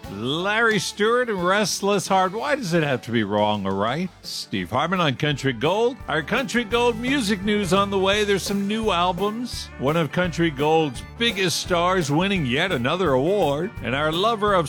Larry Stewart and Restless Heart. Why does it have to be wrong or right? Steve Harmon on Country Gold. Our Country Gold music news on the way. There's some new albums. One of Country Gold's biggest stars winning yet another award. And our lover of